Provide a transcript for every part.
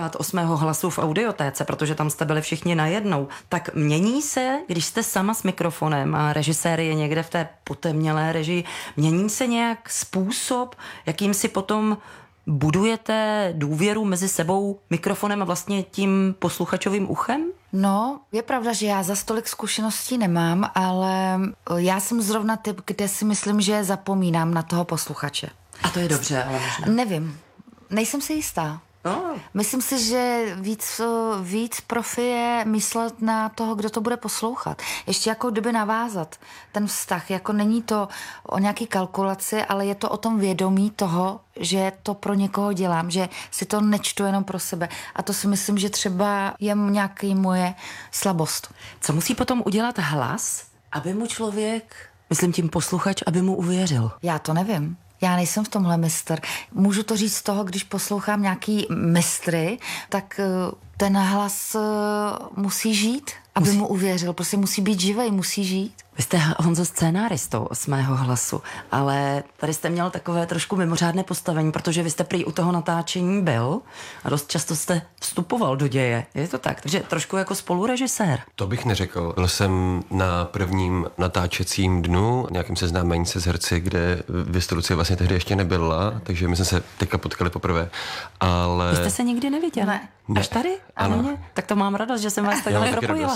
8. hlasu v audiotéce, protože tam jste byli všichni najednou. Tak mění se, když jste sama s mikrofonem a režisér je někde v té potemnělé režii, mění se nějak způsob, jakým si potom budujete důvěru mezi sebou, mikrofonem a vlastně tím posluchačovým uchem? No, je pravda, že já za tolik zkušeností nemám, ale já jsem zrovna typ, kde si myslím, že zapomínám na toho posluchače. A to je dobře, ale možná. Nevím, nejsem si jistá. No. Myslím si, že víc profi je myslet na toho, kdo to bude poslouchat. Ještě jako kdyby navázat ten vztah. Jako není to o nějaký kalkulaci, ale je to o tom vědomí toho, že to pro někoho dělám, že si to nečtu jenom pro sebe. A to si myslím, že třeba je nějaký moje slabost. Co musí potom udělat hlas, aby mu člověk, myslím tím posluchač, aby mu uvěřil? Já to nevím. Já nejsem v tomhle mistr. Můžu to říct z toho, když poslouchám nějaký mistry, tak ten hlas musí žít, aby mu uvěřil. Prostě musí být živej, musí žít. Vy jste, Honzo, scénáristou 8. hlasu, ale tady jste měl takové trošku mimořádné postavení, protože vy jste prý u toho natáčení byl a dost často jste vstupoval do děje. Je to tak? Takže trošku jako spolurežisér. To bych neřekl. Byl jsem na prvním natáčecím dnu, nějakém seznámení se s herci, kde vy jste, Lucie, vlastně tehdy ještě nebyla, takže my jsme se teďka potkali poprvé. Ale... Vy jste se nikdy neviděl? Ne. Až tady? Ano. Tak to mám radost, že jsem vás takhle propojila.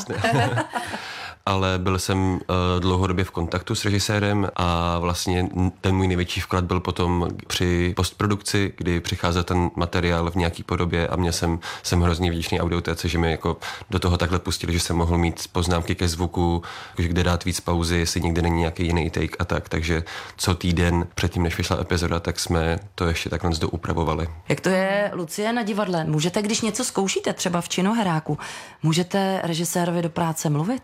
Ale byl jsem dlouhodobě v kontaktu s režisérem a vlastně ten můj největší vklad byl potom při postprodukci, kdy přicházel ten materiál v nějaký podobě a jsem hrozně vděčný audiotéce, že mi jako do toho takhle pustili, že jsem mohl mít poznámky ke zvuku, kde dát víc pauzy, jestli někde není nějaký jiný take a tak. Takže co týden předtím, než vyšla epizoda, tak jsme to ještě takhle doupravovali. Jak to je, Lucie, na divadle? Můžete, když něco zkoušíte, třeba v činoheráku, můžete režisérovi do práce mluvit?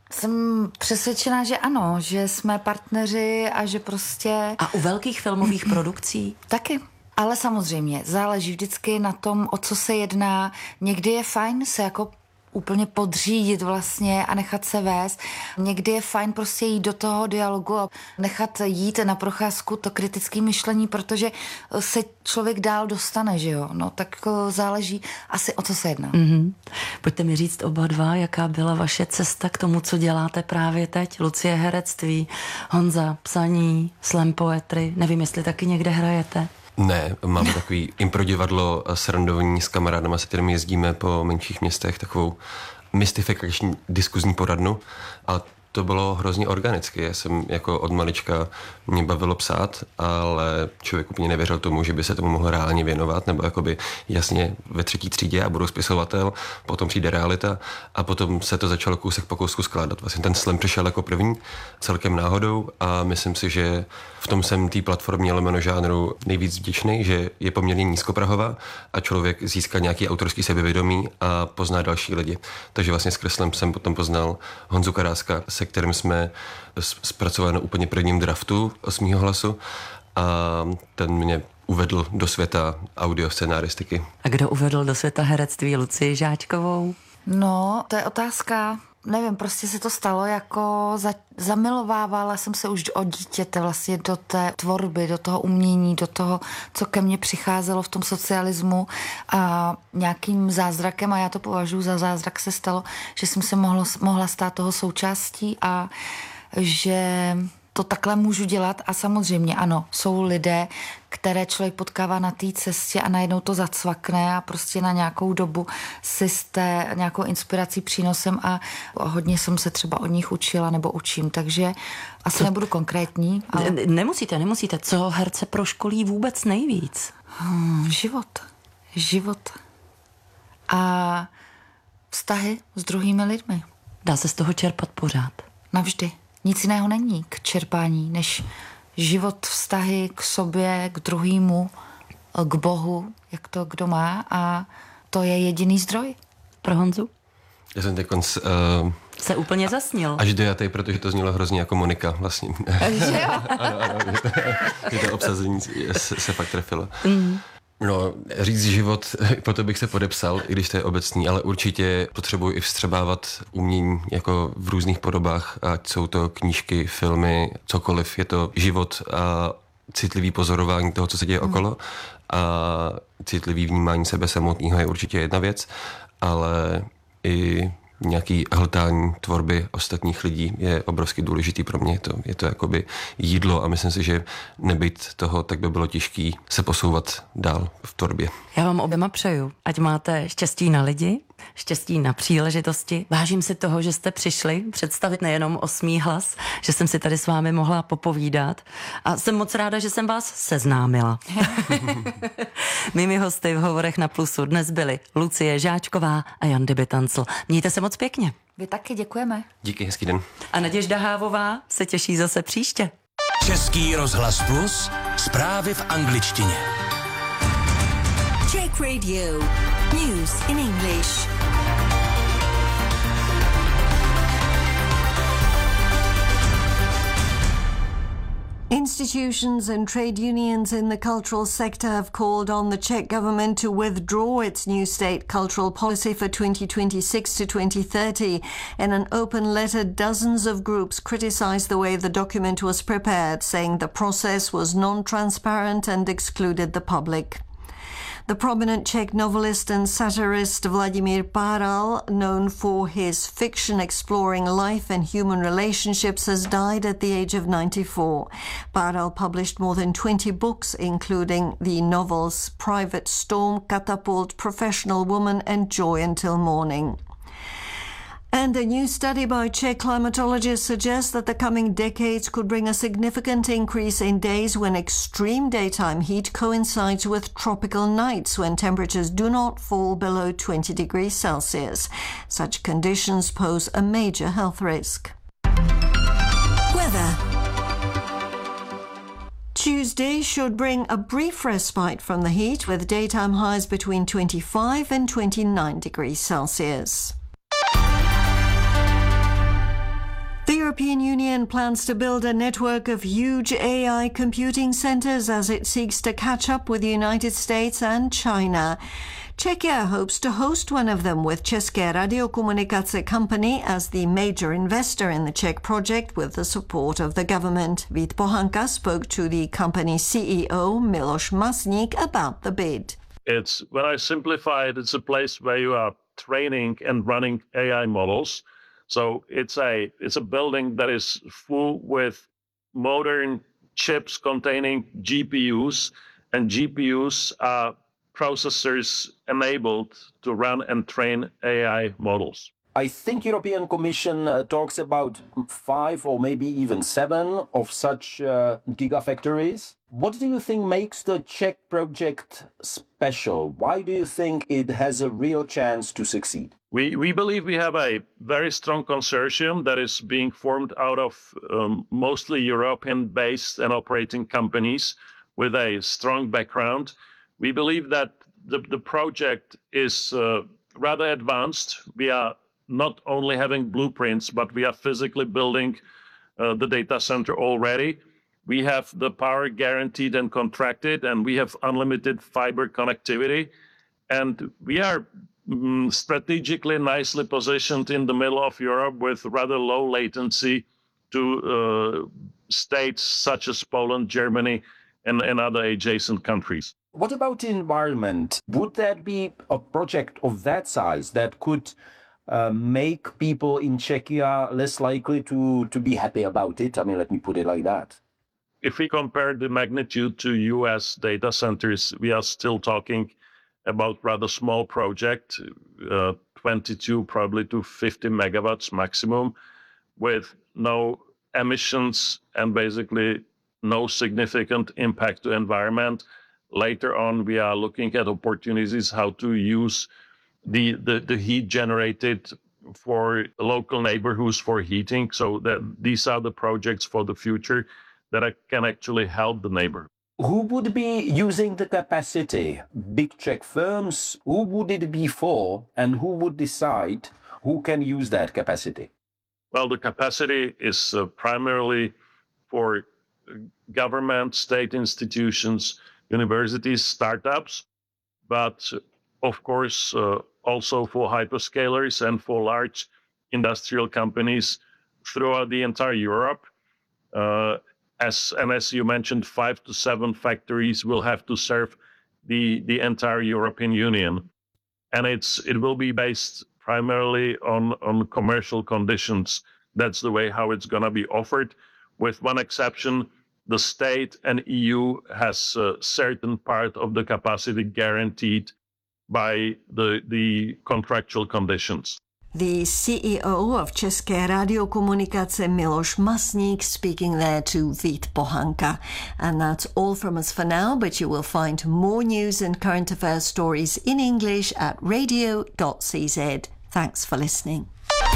Jsem přesvědčená, že ano, že jsme partneři a že prostě... A u velkých filmových produkcí? Taky. Ale samozřejmě, záleží vždycky na tom, o co se jedná. Někdy je fajn se jako úplně podřídit vlastně a nechat se vést. Někdy je fajn prostě jít do toho dialogu a nechat jít na procházku to kritické myšlení, protože se člověk dál dostane, že jo? No tak záleží asi, o co se jedná. Mm-hmm. Pojďte mi říct oba dva, jaká byla vaše cesta k tomu, co děláte právě teď. Lucie, herectví, Honza, psaní, slam poetry. Nevím, jestli taky někde hrajete. Ne, máme takový improdivadlo srandovní s kamarádama, se kterými jezdíme po menších městech, takovou mystifikační diskuzní poradnu a to bylo hrozně organicky. Já jsem jako od malička mě bavilo psát, ale člověk úplně nevěřil tomu, že by se tomu mohl reálně věnovat, nebo jakoby jasně ve 3. třídě a budu spisovatel, potom přijde realita a potom se to začalo kousek po kousku skládat. Vlastně ten slam přišel jako první, celkem náhodou a myslím si, že v tom jsem té platformě lomeno žánru nejvíc vděčný, že je poměrně nízkoprahová a člověk získá nějaký autorský sebevědomí a pozná další lidi. Takže vlastně s kreslem jsem potom poznal Honzu Karáska, se kterým jsme zpracovali na úplně prvním draftu 8. hlasu a ten mě uvedl do světa audioscenaristiky. A kdo uvedl do světa herectví Lucii Žáčkovou? No, to je otázka. Nevím, prostě se to stalo jako zamilovávala jsem se už od dítěte vlastně do té tvorby, do toho umění, do toho, co ke mně přicházelo v tom socialismu a nějakým zázrakem, a já to považuji za zázrak, se stalo, že jsem se mohla stát toho součástí a že to takhle můžu dělat a samozřejmě ano, jsou lidé, které člověk potkává na té cestě a najednou to zacvakne a prostě na nějakou dobu si jste nějakou inspirací, přínosem a hodně jsem se třeba od nich učila nebo učím, takže asi nebudu konkrétní. Ale... Nemusíte. Co herce proškolí vůbec nejvíc? Život. A vztahy s druhými lidmi. Dá se z toho čerpat pořád? Navždy. Nic jiného není k čerpání, než život, vztahy k sobě, k druhému, k Bohu, jak to kdo má a to je jediný zdroj. Pro Honzu? Já jsem teď se úplně zasnil. Až dojatej, protože to znělo hrozně jako Monika vlastně. Že jo? ano, že to obsazení se fakt trefilo. No, říct život, proto bych se podepsal, i když to je obecný, ale určitě potřebuji i vstřebávat umění jako v různých podobách, ať jsou to knížky, filmy, cokoliv, je to život a citlivý pozorování toho, co se děje okolo, a citlivý vnímání sebe samotného je určitě jedna věc, ale i nějaký hltání tvorby ostatních lidí je obrovsky důležitý pro mě. Je to jakoby jídlo a myslím si, že nebýt toho, tak by bylo těžké se posouvat dál v tvorbě. Já vám oběma přeju, ať máte štěstí na lidi, štěstí na příležitosti. Vážím si toho, že jste přišli představit nejenom Osmý hlas, že jsem si tady s vámi mohla popovídat a jsem moc ráda, že jsem vás seznámila. Mými hosty v Hovorech na Plusu dnes byly Lucie Žáčková a Jan Dybitancl. Mějte se moc pěkně. Vy taky děkujeme. Díky, hezký den. A Naděžda Hávová se těší zase příště. Český rozhlas Plus, zprávy v angličtině. Czech Radio. News in English. Institutions and trade unions in the cultural sector have called on the Czech government to withdraw its new state cultural policy for 2026 to 2030. In an open letter, dozens of groups criticized the way the document was prepared, saying the process was non-transparent and excluded the public. The prominent Czech novelist and satirist Vladimír Páral, known for his fiction exploring life and human relationships, has died at the age of 94. Páral published more than 20 books, including the novels Private Storm, Catapult, Professional Woman and Joy Until Morning. And a new study by Czech climatologists suggests that the coming decades could bring a significant increase in days when extreme daytime heat coincides with tropical nights when temperatures do not fall below 20 degrees Celsius. Such conditions pose a major health risk. Weather. Tuesday should bring a brief respite from the heat with daytime highs between 25 and 29 degrees Celsius. The European Union plans to build a network of huge AI computing centers as it seeks to catch up with the United States and China. Czechia hopes to host one of them with České radiokomunikace company as the major investor in the Czech project with the support of the government. Vít Pohanka spoke to the company's CEO Miloš Masník about the bid. It's, when I simplify it, it's a place where you are training and running AI models. So it's a building that is full with modern chips containing GPUs, and GPUs are processors enabled to run and train AI models. I think European Commission talks about 5 or maybe even 7 of such gigafactories. What do you think makes the Czech project special? Why do you think it has a real chance to succeed? We believe we have a very strong consortium that is being formed out of mostly European-based and operating companies with a strong background. We believe that the project is rather advanced. We are not only having blueprints, but we are physically building the data center already. We have the power guaranteed and contracted, and we have unlimited fiber connectivity. And we are strategically nicely positioned in the middle of Europe with rather low latency to states such as Poland, Germany, and other adjacent countries. What about the environment? Would that be a project of that size that could make people in Czechia less likely to be happy about it? I mean, let me put it like that. If we compare the magnitude to US data centers, we are still talking about rather small project, 22 probably to 50 megawatts maximum, with no emissions and basically no significant impact to environment. Later on, we are looking at opportunities how to use the heat generated for local neighborhoods for heating. So that these are the projects for the future that can actually help the neighbor. Who would be using the capacity? Big Czech firms? Who would it be for? And who would decide who can use that capacity? Well, the capacity is primarily for government, state institutions, universities, startups, but of course also for hyperscalers and for large industrial companies throughout the entire Europe. as you mentioned, 5 to 7 factories will have to serve the entire European Union. And it will be based primarily on commercial conditions. That's the way how it's going to be offered. With one exception, the state and EU has a certain part of the capacity guaranteed by the contractual conditions. The CEO of České radiokomunikace Miloš Masník speaking there to Vít Pohanka. And that's all from us for now, but you will find more news and current affairs stories in English at radio.cz. Thanks for listening.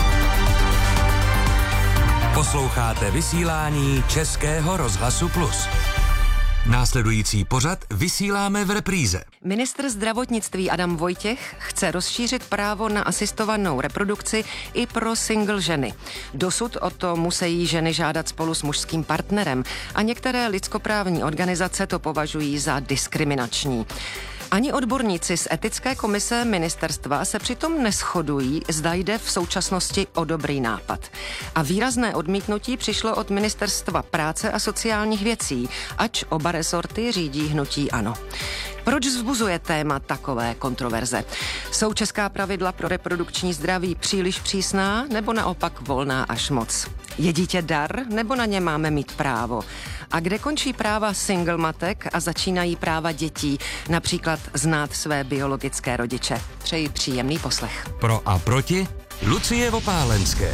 Posloucháte vysílání Českého rozhlasu Plus. Následující pořad vysíláme v repríze. Ministr zdravotnictví Adam Vojtěch chce rozšířit právo na asistovanou reprodukci i pro single ženy. Dosud o to musí ženy žádat spolu s mužským partnerem a některé lidskoprávní organizace to považují za diskriminační. Ani odborníci z etické komise ministerstva se přitom neshodují, zda jde v současnosti o dobrý nápad. A výrazné odmítnutí přišlo od Ministerstva práce a sociálních věcí, ač oba rezorty řídí hnutí ANO. Proč vzbuzuje téma takové kontroverze? Jsou česká pravidla pro reprodukční zdraví příliš přísná nebo naopak volná až moc? Je dítě dar nebo na ně máme mít právo? A kde končí práva single matek a začínají práva dětí, například znát své biologické rodiče? Přeji příjemný poslech. Pro a proti Lucie Vopálenské.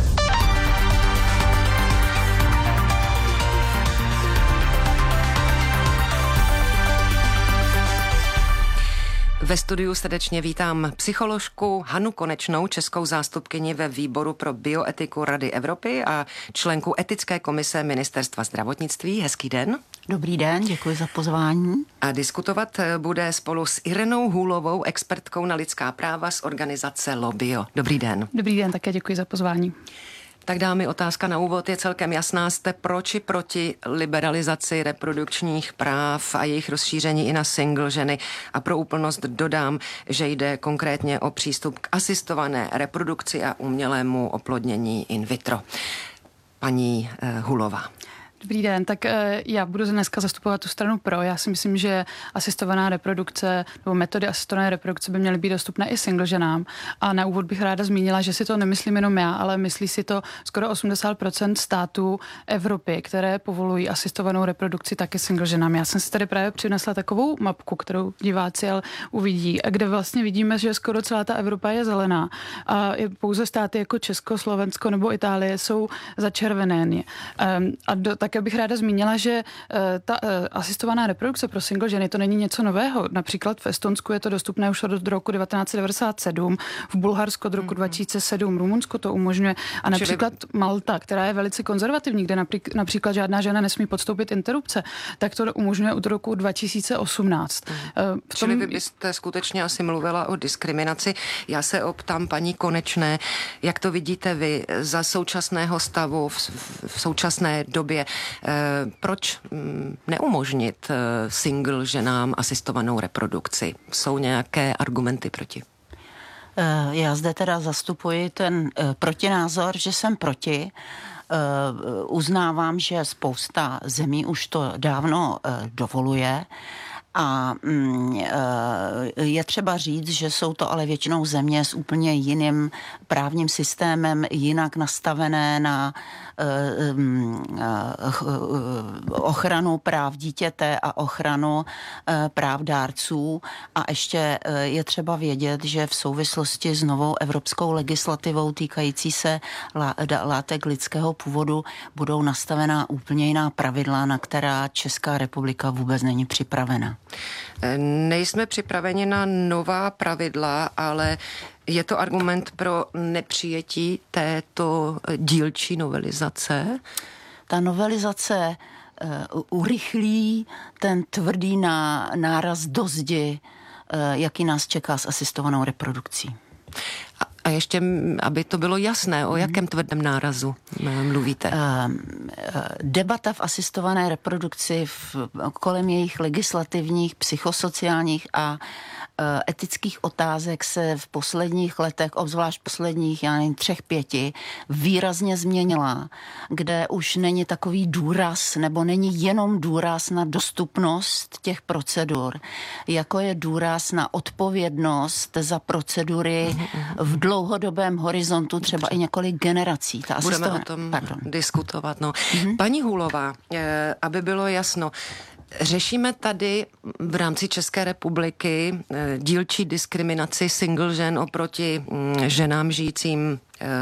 Ve studiu srdečně vítám psycholožku Hanu Konečnou, českou zástupkyni ve výboru pro bioetiku Rady Evropy a členku etické komise Ministerstva zdravotnictví. Hezký den. Dobrý den, děkuji za pozvání. A diskutovat bude spolu s Irenou Hůlovou, expertkou na lidská práva z organizace Lobio. Dobrý den. Dobrý den, také děkuji za pozvání. Tak dámy, otázka na úvod je celkem jasná. Jste pro či proti liberalizaci reprodukčních práv a jejich rozšíření i na single ženy? A pro úplnost dodám, že jde konkrétně o přístup k asistované reprodukci a umělému oplodnění in vitro. Paní Hulová. Dobrý den, tak já budu dneska zastupovat tu stranu pro. Já si myslím, že asistovaná reprodukce nebo metody asistované reprodukce by měly být dostupné i single ženám. A na úvod bych ráda zmínila, že si to nemyslím jenom já, ale myslí si to skoro 80% států Evropy, které povolují asistovanou reprodukci taky single ženám. Já jsem si tady právě přinesla takovou mapku, kterou diváci uvidí, kde vlastně vidíme, že skoro celá ta Evropa je zelená. A pouze státy jako Česko, Slovensko nebo Itálie jsou začervené. Také bych ráda zmínila, že ta asistovaná reprodukce pro single ženy to není něco nového. Například v Estonsku je to dostupné už od roku 1997, v Bulharsku od roku 2007, Rumunsko to umožňuje a například Malta, která je velice konzervativní, kde například žádná žena nesmí podstoupit interrupce, tak to umožňuje od roku 2018. Čili vy byste skutečně asi mluvila o diskriminaci. Já se optám paní Konečné, jak to vidíte vy za současného stavu v současné době? Proč neumožnit single ženám asistovanou reprodukci? Jsou nějaké argumenty proti? Já zde teda zastupuji ten protinázor, že jsem proti. Uznávám, že spousta zemí už to dávno dovoluje. A je třeba říct, že jsou to ale většinou země s úplně jiným právním systémem, jinak nastavené na ochranu práv dítěte a ochranu práv dárců. A ještě je třeba vědět, že v souvislosti s novou evropskou legislativou týkající se látek lidského původu budou nastavená úplně jiná pravidla, na která Česká republika vůbec není připravena. Nejsme připraveni na nová pravidla, ale je to argument pro nepřijetí této dílčí novelizace? Ta novelizace urychlí ten tvrdý náraz do zdi, jaký nás čeká s asistovanou reprodukcí. A ještě, aby to bylo jasné, o jakém tvrdém nárazu mluvíte? Debata v asistované reprodukci kolem jejich legislativních, psychosociálních a etických otázek se v posledních letech, obzvlášť posledních, 3-5, výrazně změnila, kde už není takový důraz, nebo není jenom důraz na dostupnost těch procedur, jako je důraz na odpovědnost za procedury v dlouhodobém horizontu, třeba i několik generací. Budeme o tom diskutovat. No. Paní Hůlová, aby bylo jasno, řešíme tady v rámci České republiky dílčí diskriminaci single žen oproti ženám žijícím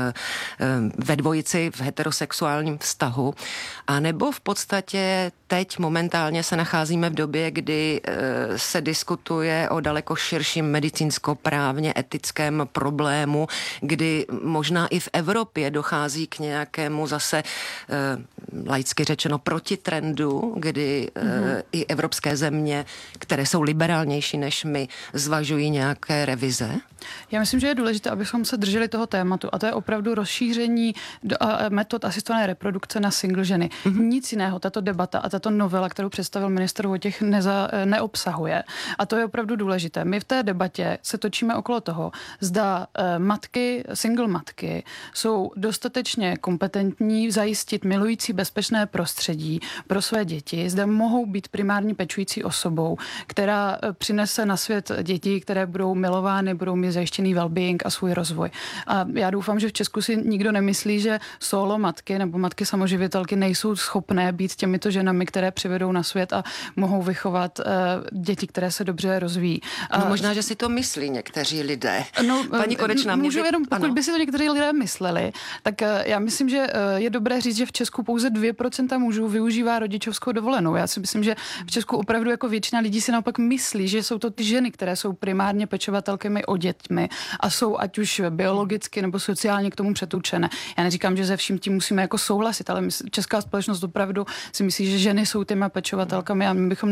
ve dvojici v heterosexuálním vztahu, a nebo v podstatě teď momentálně se nacházíme v době, kdy se diskutuje o daleko širším medicínsko-právně etickém problému, kdy možná i v Evropě dochází k nějakému zase laicky řečeno protitrendu, kdy i evropské země, které jsou liberálnější než my, zvažují nějaké revize? Já myslím, že je důležité, abychom se drželi toho tématu, a to je opravdu rozšíření metod asistované reprodukce na single ženy. Nic jiného tato debata a tato novela, kterou představil ministr Vojtěch, neobsahuje. A to je opravdu důležité. My v té debatě se točíme okolo toho, zda single matky jsou dostatečně kompetentní zajistit milující bezpečné prostředí pro své děti, zda mohou být primární pečující osobou, která přinese na svět děti, které budou milovány, budou mít zajištěný well-being a svůj rozvoj. A já doufám, že v Česku si nikdo nemyslí, že solo matky nebo matky samoživitelky nejsou schopné být těmito ženami, které přivedou na svět a mohou vychovat děti, které se dobře rozvíjí. No možná, že si to myslí někteří lidé. Paní Konečná, pokud by si to někteří lidé mysleli, tak já myslím, že je dobré říct, že v Česku pouze 2% mužů využívá rodičovskou dovolenou. Já si myslím, že v Česku opravdu jako většina lidí si naopak myslí, že jsou to ty ženy, které jsou primárně pečovatelkami o dětmi a jsou ať už biologicky nebo sociálně k tomu předurčené. Já neříkám, že ze vším tím musíme jako souhlasit, ale česká společnost opravdu si myslí, že ženy jsou těma pečovatelkami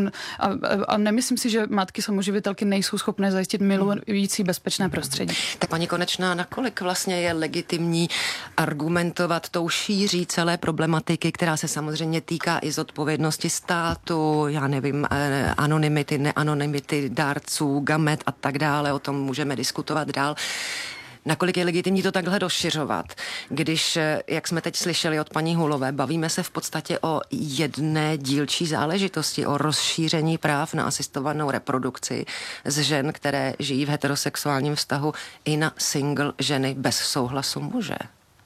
a nemyslím si, že matky samoživitelky nejsou schopné zajistit milující bezpečné prostředí. Tak paní Konečná, nakolik vlastně je legitimní argumentovat tou šíří celé problematiky, která se samozřejmě týká i zodpovědnosti státu, já nevím, anonymity, neanonymity dárců, gamet a tak dále, o tom můžeme diskutovat dál. Nakolik je legitimní to takhle rozšiřovat, když, jak jsme teď slyšeli od paní Hůlové, bavíme se v podstatě o jedné dílčí záležitosti, o rozšíření práv na asistovanou reprodukci z žen, které žijí v heterosexuálním vztahu, i na single ženy bez souhlasu muže.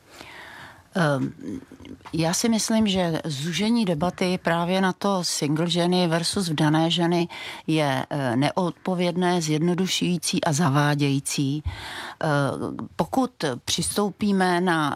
Já si myslím, že zúžení debaty právě na to single ženy versus vdané ženy je neodpovědné, zjednodušující a zavádějící. Pokud přistoupíme na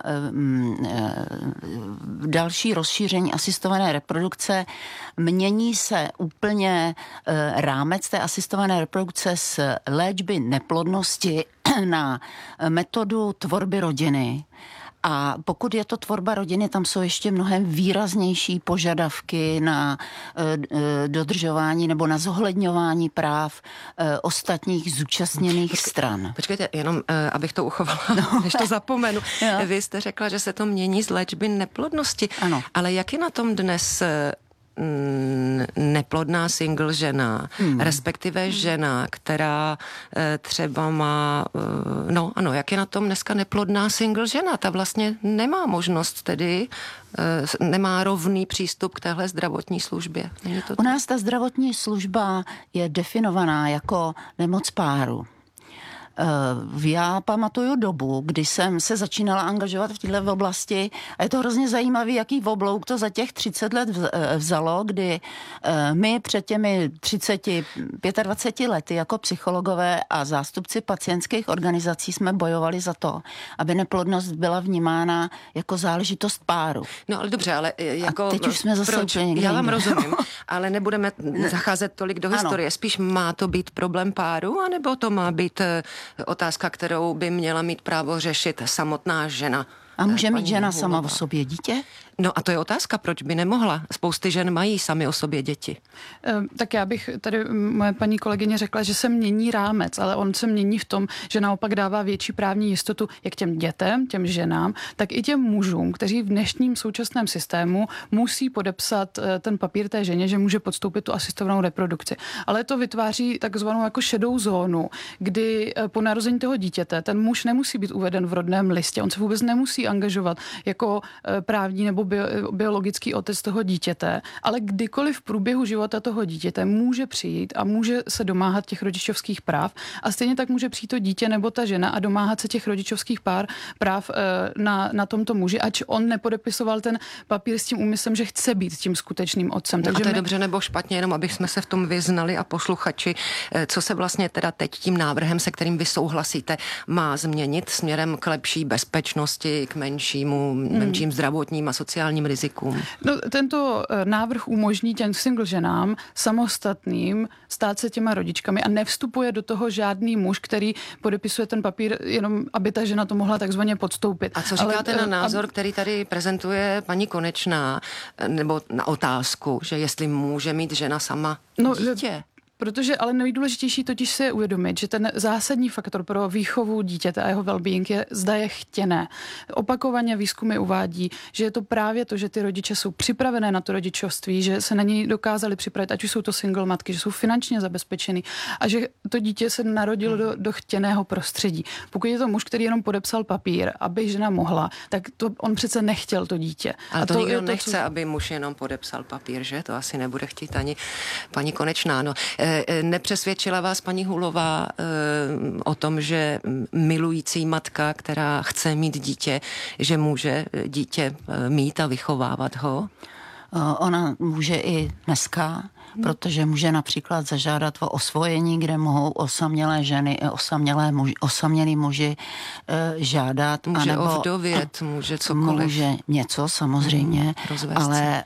další rozšíření asistované reprodukce, mění se úplně rámec té asistované reprodukce z léčby neplodnosti na metodu tvorby rodiny. A pokud je to tvorba rodiny, tam jsou ještě mnohem výraznější požadavky na dodržování nebo na zohledňování práv ostatních zúčastněných stran. Počkejte, jenom abych to uchovala, než to zapomenu. Vy jste řekla, že se to mění z léčby neplodnosti. Ano. Ale jak je na tom dnes neplodná single žena, respektive žena, která třeba má, jak je na tom dneska neplodná single žena? Ta vlastně nemá možnost tedy, nemá rovný přístup k téhle zdravotní službě. Není to U nás ta zdravotní služba je definovaná jako nemoc páru. Já pamatuju dobu, kdy jsem se začínala angažovat v této oblasti a je to hrozně zajímavý, jaký oblouk to za těch 30 let vzalo, kdy my před těmi 25 lety jako psychologové a zástupci pacientských organizací jsme bojovali za to, aby neplodnost byla vnímána jako záležitost páru. No ale dobře, ale jako... A teď už jsme zase úplně někde. Já vám rozumím, ale nebudeme zacházet tolik do historie. Ano. Spíš má to být problém páru, anebo to má být otázka, kterou by měla mít právo řešit samotná žena? A může mít žena sama o sobě dítě? No a to je otázka, proč by nemohla? Spousty žen mají sami o sobě děti. Tak já bych tady, moje paní kolegyně řekla, že se mění rámec, ale on se mění v tom, že naopak dává větší právní jistotu jak těm dětem, těm ženám, tak i těm mužům, kteří v dnešním současném systému musí podepsat ten papír té ženě, že může podstoupit tu asistovanou reprodukci. Ale to vytváří takzvanou jako šedou zónu, kdy po narození toho dítěte ten muž nemusí být uveden v rodném listě, on se vůbec nemusí angažovat jako právní nebo biologický otec toho dítěte, ale kdykoliv v průběhu života toho dítěte může přijít a může se domáhat těch rodičovských práv a stejně tak může přijít to dítě nebo ta žena a domáhat se těch rodičovských práv na tomto muži, ač on nepodepisoval ten papír s tím úmyslem, že chce být tím skutečným otcem. Takže a to je dobře nebo špatně, jenom abych jsme se v tom vyznali a posluchači, co se vlastně teda teď tím návrhem, se kterým vy souhlasíte, má změnit směrem k lepší bezpečnosti, k menším zdravotním a sociálním rizikům? No, tento návrh umožní těm single ženám samostatným stát se těma rodičkami a nevstupuje do toho žádný muž, který podepisuje ten papír, jenom aby ta žena to mohla takzvaně podstoupit. A co říkáte na názor, který tady prezentuje paní Konečná, nebo na otázku, že jestli může mít žena sama dítě? Protože ale nejdůležitější totiž si je uvědomit, že ten zásadní faktor pro výchovu dítěte a jeho well-being je, zda je chtěné. Opakovaně výzkumy uvádí, že je to právě to, že ty rodiče jsou připravené na to rodičovství, že se na něj dokázali připravit, ať už jsou to single matky, že jsou finančně zabezpečený a že to dítě se narodilo do chtěného prostředí. Pokud je to muž, který jenom podepsal papír, aby žena mohla, tak to on přece nechtěl to dítě. Ale to nikdo nechce, aby muž jenom podepsal papír, že? To asi nebude chtít ani paní Konečná. No. Nepřesvědčila vás paní Hulová o tom, že milující matka, která chce mít dítě, že může dítě mít a vychovávat ho? Ona může i dneska, protože může například zažádat o osvojení, kde mohou osamělé ženy i osamělí muži žádat. Může ovdovět, může cokoliv. Může něco samozřejmě, ale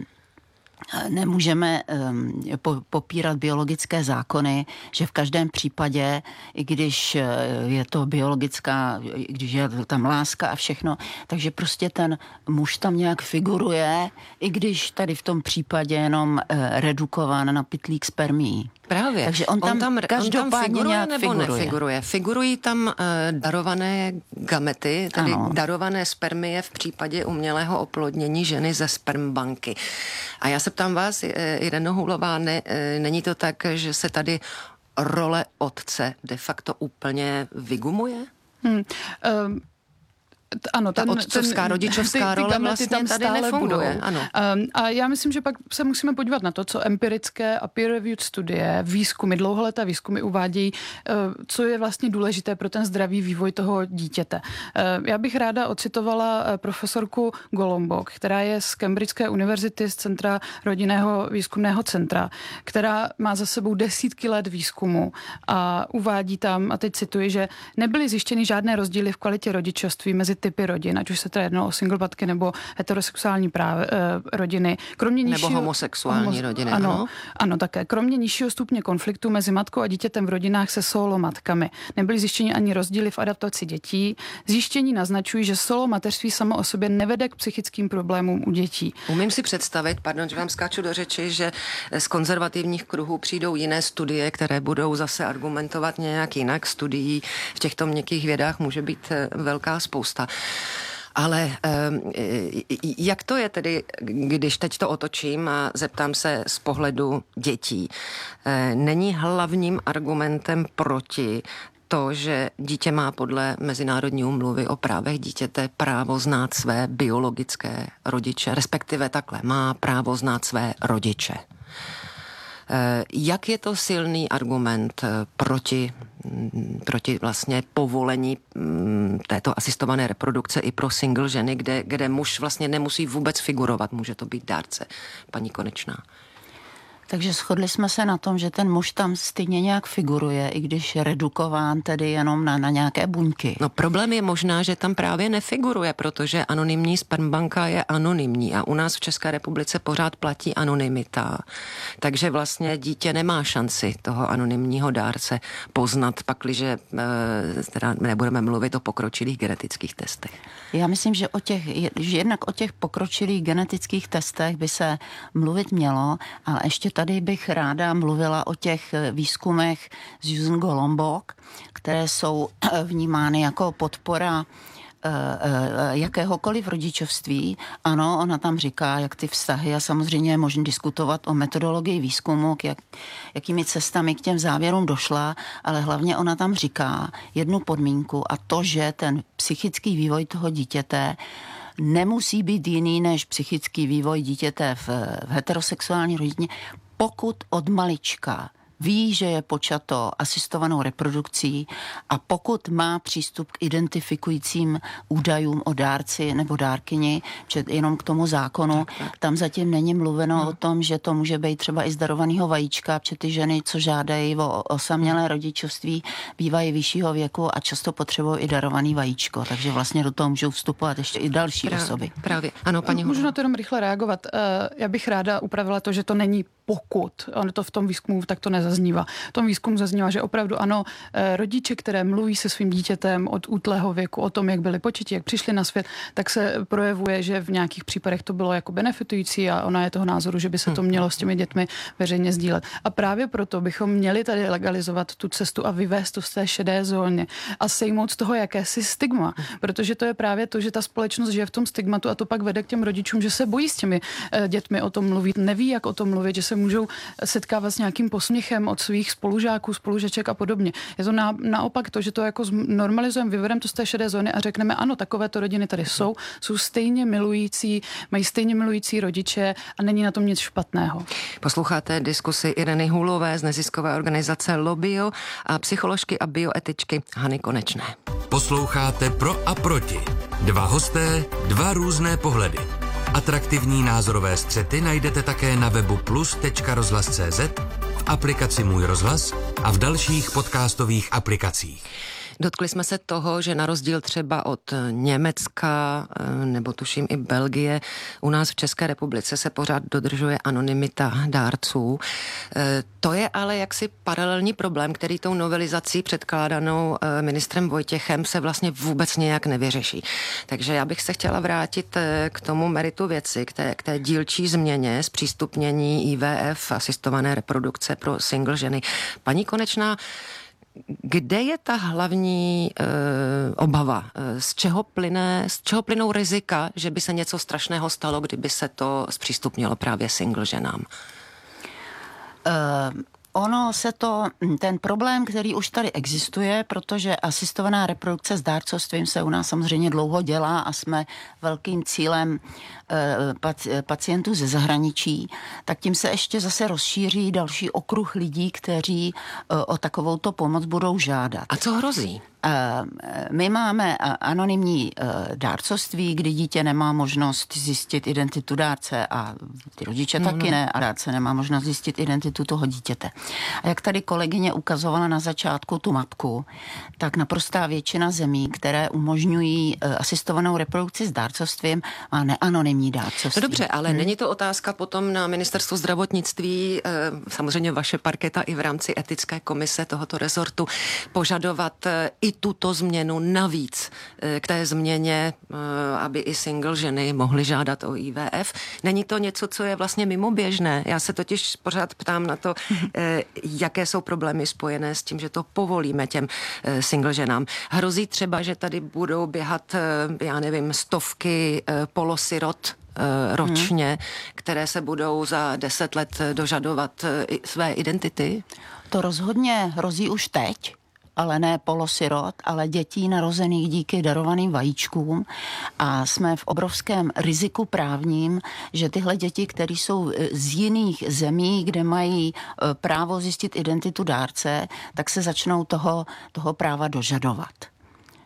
nemůžeme popírat biologické zákony, že v každém případě, i když je to biologická, když je tam láska a všechno, takže prostě ten muž tam nějak figuruje, i když tady v tom případě jenom redukován na pytlík spermií. Právě. Takže on tam figuruje nebo nefiguruje? Figurují tam darované gamety, tedy darované spermie v případě umělého oplodnění ženy ze spermbanky. A já se ptám vás, Ireno Hulová, není to tak, že se tady role otce de facto úplně vygumuje? Ano, ta otcovská, rodičovská role vlastně tam tady nefunguje. Ano. A já myslím, že pak se musíme podívat na to, co empirické a peer-reviewed studie, výzkumy, dlouholeté výzkumy uvádějí, co je vlastně důležité pro ten zdravý vývoj toho dítěte. Já bych ráda ocitovala profesorku Golombok, která je z Cambridgeské univerzity, z Centra rodinného výzkumného centra, která má za sebou desítky let výzkumu a uvádí tam, a teď cituji, že nebyly zjištěny žádné rozdíly v kvalitě rodičovství mezi typy rodin, ať už se teda jednalo o single matky nebo heterosexuální rodiny. Kromě nebo homosexuální rodiny. Ano, také. Kromě nižšího stupně konfliktu mezi matkou a dítětem v rodinách se solo matkami. Nebyly zjištěny ani rozdíly v adaptaci dětí. Zjištění naznačují, že solo mateřství samo o sobě nevede k psychickým problémům u dětí. Umím si představit, pardon, že vám skáču do řeči, že z konzervativních kruhů přijdou jiné studie, které budou zase argumentovat nějak jinak. Studií v těchto měkkých vědách může být velká spousta. Ale jak to je tedy, když teď to otočím a zeptám se z pohledu dětí? Není hlavním argumentem proti to, že dítě má podle Mezinárodní úmluvy o právech dítěte právo znát své biologické rodiče, respektive takhle, má právo znát své rodiče. Jak je to silný argument proti vlastně povolení této asistované reprodukce i pro single ženy, kde muž vlastně nemusí vůbec figurovat, může to být dárce, paní Konečná? Takže shodli jsme se na tom, že ten muž tam stejně nějak figuruje, i když je redukován tedy jenom na nějaké buňky. No problém je možná, že tam právě nefiguruje, protože anonymní spermbanka je anonymní a u nás v České republice pořád platí anonymita. Takže vlastně dítě nemá šanci toho anonymního dárce poznat, pakliže teda nebudeme mluvit o pokročilých genetických testech. Já myslím, že jednak o těch pokročilých genetických testech by se mluvit mělo, ale ještě tady bych ráda mluvila o těch výzkumech z Susan Golombok, které jsou vnímány jako podpora jakéhokoliv rodičovství. Ano, ona tam říká, jak ty vztahy, a samozřejmě je možné diskutovat o metodologii výzkumu, jakými cestami k těm závěrům došla, ale hlavně ona tam říká jednu podmínku, a to, že ten psychický vývoj toho dítěte nemusí být jiný než psychický vývoj dítěte v heterosexuální rodině, pokud od malička ví, že je počato asistovanou reprodukcí a pokud má přístup k identifikujícím údajům o dárci nebo dárkyni, jenom k tomu zákonu, tam zatím není mluveno o tom, že to může být třeba i z darovaného vajíčka, protože ty ženy, co žádají o osamělé rodičovství, bývají vyššího věku a často potřebují i darovaný vajíčko, takže vlastně do toho můžou vstupovat ještě i další osoby. Právě. Ano, paní Můžu na to jenom rychle reagovat. Já bych ráda upravila to, že to není pokud. Ono to v tom výzkumu tak to nezaznívá. V tom výzkumu zaznívá, že opravdu ano, rodiče, které mluví se svým dítětem od útlého věku o tom, jak byli početi, jak přišli na svět, tak se projevuje, že v nějakých případech to bylo jako benefitující a ona je toho názoru, že by se to mělo s těmi dětmi veřejně sdílet. A právě proto bychom měli tady legalizovat tu cestu a vyvést to z té šedé zóny a sejmout z toho jakési stigma, protože to je právě to, že ta společnost žije v tom stigmatu a to pak vede k těm rodičům, že se bojí s těmi dětmi o tom mluvit, neví, jak o tom mluvit, že se můžou setkávat s nějakým posměchem od svých spolužáků, spolužeček a podobně. Je to naopak to, že to jako normalizujeme, vyvedeme to z té šedé zóny a řekneme, ano, takovéto rodiny tady jsou stejně milující, mají stejně milující rodiče a není na tom nic špatného. Posloucháte diskusi Ireny Hůlové z neziskové organizace Lobio a psycholožky a bioetičky Hany Konečné. Posloucháte Pro a proti. Dva hosté, dva různé pohledy. Atraktivní názorové střety najdete také na webu plus.rozhlas.cz, v aplikaci Můj rozhlas a v dalších podcastových aplikacích. Dotkli jsme se toho, že na rozdíl třeba od Německa nebo tuším i Belgie, u nás v České republice se pořád dodržuje anonymita dárců. To je ale jaksi paralelní problém, který tou novelizací předkládanou ministrem Vojtěchem se vlastně vůbec nějak nevyřeší. Takže já bych se chtěla vrátit k tomu meritu věci, k té dílčí změně zpřístupnění IVF, asistované reprodukce pro single ženy. Paní Konečná, kde je ta hlavní obava? Z čeho plynou rizika, že by se něco strašného stalo, kdyby se to zpřístupnilo právě single ženám? Ten problém, který už tady existuje, protože asistovaná reprodukce s dárcovstvím se u nás samozřejmě dlouho dělá a jsme velkým cílem pacientů ze zahraničí, tak tím se ještě zase rozšíří další okruh lidí, kteří o takovouto pomoc budou žádat. A co hrozí? My máme anonymní dárcovství, kdy dítě nemá možnost zjistit identitu dárce a ty rodiče taky ne a dárce nemá možnost zjistit identitu toho dítěte. A jak tady kolegyně ukazovala na začátku tu mapku, tak naprostá většina zemí, které umožňují asistovanou reprodukci s dárcovstvím, má neanonymní dárcovství. No dobře, ale není to otázka potom na ministerstvu zdravotnictví, samozřejmě vaše parketa i v rámci etické komise tohoto rezortu, požadovat i tuto změnu navíc k té změně, aby i single ženy mohly žádat o IVF. Není to něco, co je vlastně mimoběžné? Já se totiž pořád ptám na to, jaké jsou problémy spojené s tím, že to povolíme těm single ženám. Hrozí třeba, že tady budou běhat, já nevím, stovky polosirot ročně, které se budou za 10 let dožadovat své identity? To rozhodně hrozí už teď, ale ne polosirot, ale dětí narozených díky darovaným vajíčkům a jsme v obrovském riziku právním, že tyhle děti, které jsou z jiných zemí, kde mají právo zjistit identitu dárce, tak se začnou toho práva dožadovat.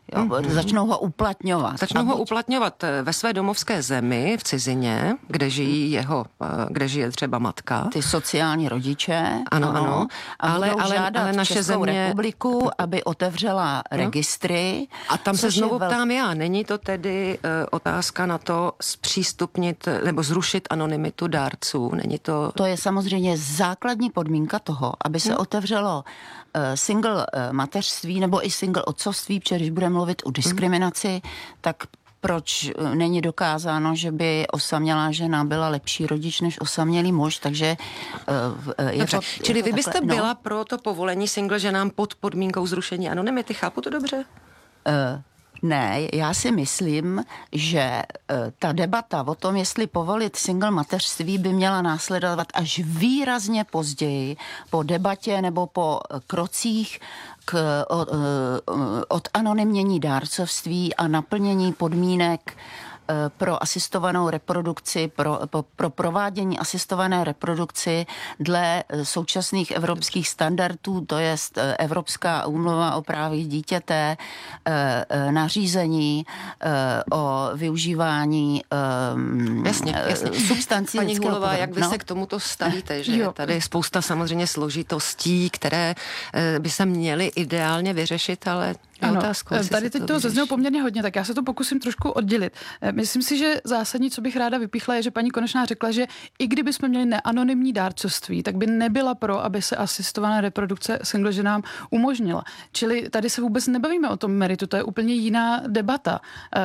Začnou ho uplatňovat. Začnou ho uplatňovat ve své domovské zemi, v cizině, kde žije třeba matka. Ty sociální rodiče. Ano. Ale naše Českou republiku, aby otevřela registry. A tam se znovu ptám já, není to tedy otázka na to zpřístupnit nebo zrušit anonymitu dárců? Není to... To je samozřejmě základní podmínka toho, aby se otevřelo single mateřství nebo i single otcovství, protože když budeme mluvit o diskriminaci, tak proč není dokázáno, že by osamělá žena byla lepší rodič než osamělý muž, takže dobře. Čili vy byste byla pro to povolení single ženám pod podmínkou zrušení anonymity, chápu to dobře? Ne, já si myslím, že ta debata o tom, jestli povolit single mateřství, by měla následovat až výrazně později po debatě nebo po krocích od anonymnění dárcovství a naplnění podmínek pro asistovanou reprodukci, pro provádění asistované reprodukci dle současných evropských standardů, to je Evropská úmluva o právech dítěte, nařízení o využívání substancí. Paní Hulová, jak vy se k tomuto stavíte, že je tady spousta samozřejmě složitostí, které by se měly ideálně vyřešit, ale ano, tady teď to zaznělo poměrně hodně, tak já se to pokusím trošku oddělit. Myslím si, že zásadní, co bych ráda vypíchla, je, že paní Konečná řekla, že i kdyby jsme měli neanonymní dárcovství, tak by nebyla pro, aby se asistovaná reprodukce single ženám umožnila. Čili tady se vůbec nebavíme o tom meritu, to je úplně jiná debata.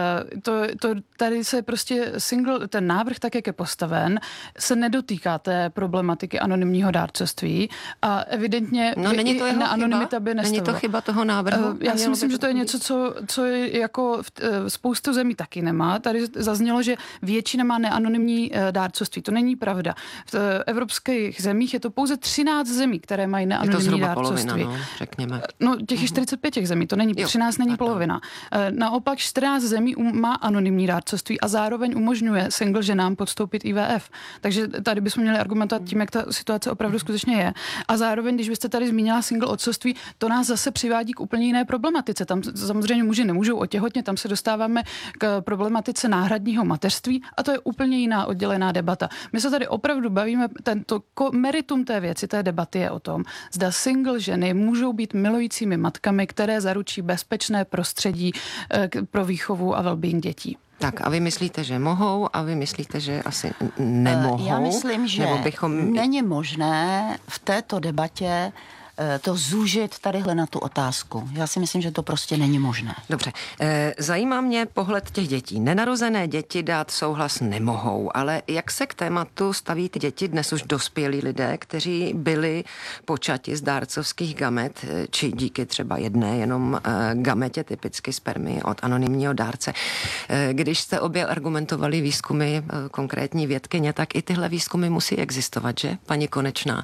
Tady se prostě ten návrh, tak jak je postaven, se nedotýká té problematiky anonymního dárcovství a evidentně není to jeho neanonymita by nestavila. Není to chyba toho návrhu? Já si myslím, že to je něco, co je jako spoustu zemí taky nemá. Tady zaznělo, že většina má neanonymní dárcovství. To není pravda. V evropských zemích je to pouze 13 zemí, které mají neanonymní dárcovství. Polovina, řekněme. No, těch je 45 těch zemí, to není, 13 není polovina. Naopak 14 zemí má anonymní dárcovství a zároveň umožňuje single ženám podstoupit IVF. Takže tady bychom měli argumentovat tím, jak ta situace opravdu skutečně je. A zároveň, když byste tady zmínila single otcovství, to nás zase přivádí k úplně jiné problematice. Tam samozřejmě muži nemůžou otěhotnět, tam se dostáváme k problematice náhradního mateřství a to je úplně jiná oddělená debata. My se tady opravdu bavíme, meritum té věci, té debaty je o tom, zda single ženy můžou být milujícími matkami, které zaručí bezpečné prostředí pro výchovu a well-being dětí. Tak a vy myslíte, že mohou a vy myslíte, že asi nemohou? Já myslím, že není možné v této debatě to zúžit tadyhle na tu otázku. Já si myslím, že to prostě není možné. Dobře. Zajímá mě pohled těch dětí. Nenarozené děti dát souhlas nemohou, ale jak se k tématu staví ty děti, dnes už dospělí lidé, kteří byli počati z dárcovských gamet, či díky třeba jedné jenom gametě, typicky spermy od anonymního dárce. Když jste obě argumentovali výzkumy konkrétní vědkyně, tak i tyhle výzkumy musí existovat, že, paní Konečná?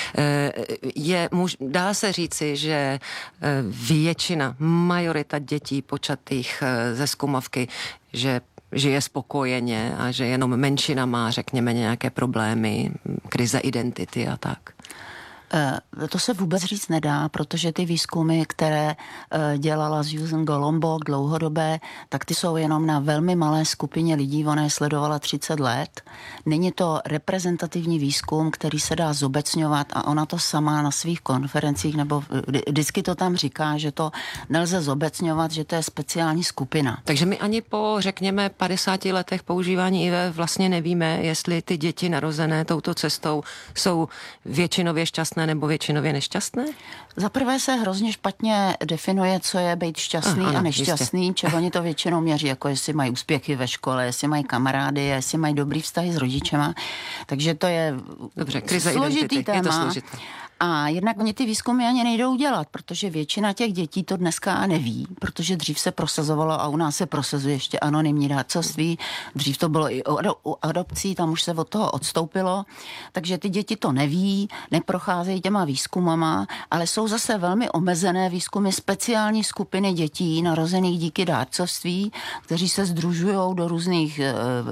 Dá se říci, že majorita dětí počatých ze zkumavky, že žije spokojeně a že jenom menšina má, řekněme, nějaké problémy, krize identity a tak? To se vůbec říct nedá, protože ty výzkumy, které dělala Susan Golombok dlouhodobé, tak ty jsou jenom na velmi malé skupině lidí, ona je sledovala 30 let. Není to reprezentativní výzkum, který se dá zobecňovat a ona to sama na svých konferencích, nebo vždycky to tam říká, že to nelze zobecňovat, že to je speciální skupina. Takže my ani po, řekněme, 50 letech používání IVF vlastně nevíme, jestli ty děti narozené touto cestou jsou většinově šťastné nebo většinově nešťastné? Za prvé se hrozně špatně definuje, co je být šťastný a nešťastný, čeho oni to většinou měří, jako jestli mají úspěchy ve škole, jestli mají kamarády, jestli mají dobrý vztahy s rodičema. Takže to je složitý téma. Je to složité. A jednak oni ty výzkumy ani nejdou dělat, protože většina těch dětí to dneska neví, protože dřív se prosazovalo a u nás se prosazuje ještě anonymní dárcovství, dřív to bylo i u adopcí, tam už se od toho odstoupilo, takže ty děti to neví, neprocházejí těma výzkumama, ale jsou zase velmi omezené výzkumy speciální skupiny dětí narozených díky dárcovství, kteří se sdružují do různých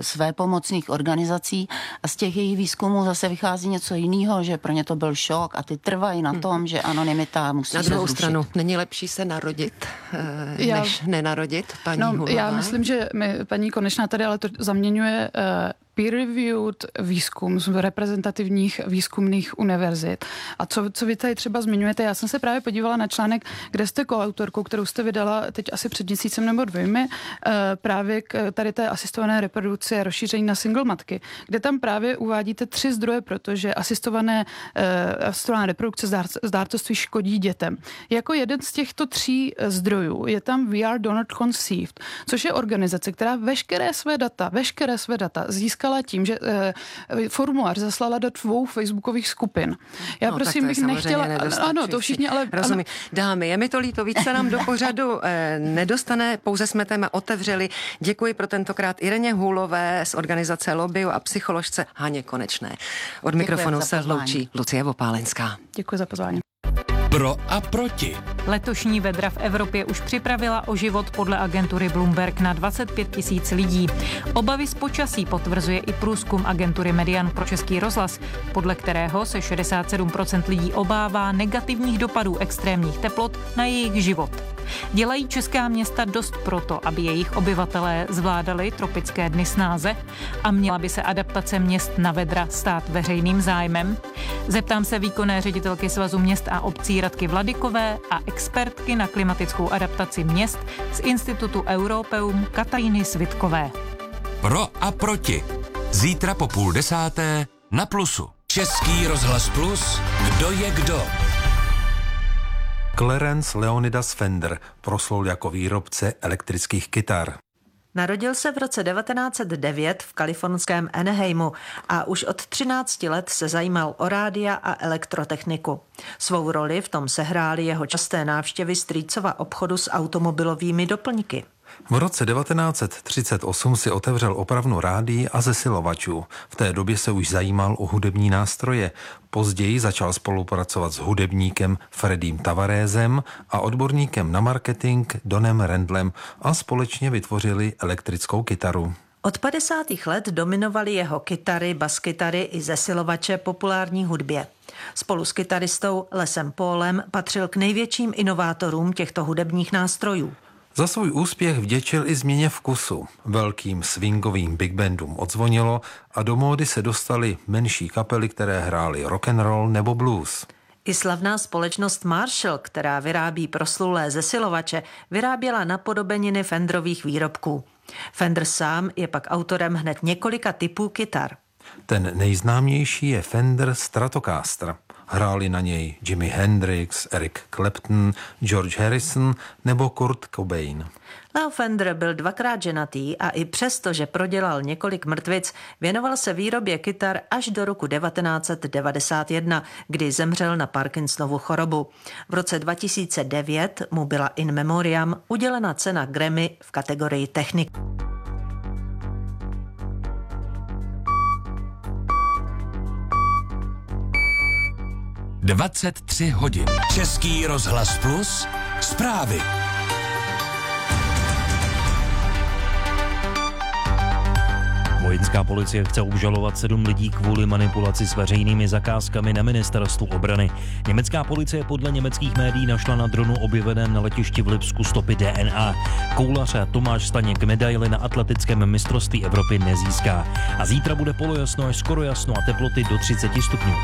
svépomocných organizací a z těch jejich výzkumů zase vychází něco jiného, že pro ně to byl šok a ty ty trvají na tom, že anonymita musí se zrušit. Na druhou stranu, není lepší se narodit, než nenarodit, paní Hulová? Já myslím, že paní Konečná tady ale to zaměňuje peer-reviewed výzkum z reprezentativních výzkumných univerzit. A co vy tady třeba zmiňujete, já jsem se právě podívala na článek, kde jste koautorkou, kterou jste vydala teď asi před měsícem nebo 2, právě k tady té asistované reprodukci a rozšíření na single matky, kde tam právě uvádíte 3 zdroje, protože asistovaná reprodukce z dárcovství škodí dětem. Jako jeden z těchto 3 zdrojů je tam We Are Donor Conceived, což je organizace, která veškeré své data získala tím, že formulář zaslala do 2 facebookových skupin. Já prosím bych nechtěla... Ano, to všichni, ale... Rozumím. Dámy, je mi to líto, víc se nám do pořadu nedostane, pouze jsme téma otevřeli. Děkuji pro tentokrát Ireně Hůlové z organizace Lobby a psycholožce Haně Konečné. Od mikrofonu se loučí Lucie Vopálenská. Děkuji za pozvání. Pro a proti. Letošní vedra v Evropě už připravila o život podle agentury Bloomberg na 25 000 lidí. Obavy z počasí potvrzuje i průzkum agentury Median pro Český rozhlas, podle kterého se 67% lidí obává negativních dopadů extrémních teplot na jejich život. Dělají česká města dost proto, aby jejich obyvatelé zvládali tropické dny snáze a měla by se adaptace měst na vedra stát veřejným zájmem? Zeptám se výkonné ředitelky Svazu měst a obcí Radky Vladykové a expertky na klimatickou adaptaci měst z Institutu Europeum Kataríny Svitkové. Pro a proti. Zítra po 9:30 na Plusu. Český rozhlas Plus. Kdo je kdo? Clarence Leonidas Fender proslul jako výrobce elektrických kytar. Narodil se v roce 1909 v kalifornském Anaheimu a už od 13 let se zajímal o rádia a elektrotechniku. Svou roli v tom sehrály jeho časté návštěvy strýcova obchodu s automobilovými doplňky. V roce 1938 si otevřel opravnu rádií a zesilovačů. V té době se už zajímal o hudební nástroje. Později začal spolupracovat s hudebníkem Freddiem Tavaresem a odborníkem na marketing Donem Randlem a společně vytvořili elektrickou kytaru. Od 50. let dominovaly jeho kytary, baskytary i zesilovače populární hudbě. Spolu s kytaristou Lesem Paulem patřil k největším inovátorům těchto hudebních nástrojů. Za svůj úspěch vděčil i změně vkusu. Velkým swingovým big bandům odzvonilo a do módy se dostaly menší kapely, které hrály rock and roll nebo blues. I slavná společnost Marshall, která vyrábí proslulé zesilovače, vyráběla napodobeniny Fenderových výrobků. Fender sám je pak autorem hned několika typů kytar. Ten nejznámější je Fender Stratocaster. Hráli na něj Jimi Hendrix, Eric Clapton, George Harrison nebo Kurt Cobain. Leo Fender byl 2krát ženatý a i přesto, že prodělal několik mrtvic, věnoval se výrobě kytar až do roku 1991, kdy zemřel na Parkinsonovu chorobu. V roce 2009 mu byla in memoriam udělena cena Grammy v kategorii technik. – 23 hodin. Český rozhlas Plus. Zprávy. Vojenská policie chce obžalovat 7 lidí kvůli manipulaci s veřejnými zakázkami na ministerstvu obrany. Německá policie podle německých médií našla na dronu objeveném na letišti v Lipsku stopy DNA. Koulař Tomáš Staněk medaili na atletickém mistrovství Evropy nezíská. A zítra bude polojasno až skoro jasno a teploty do 30 stupňů.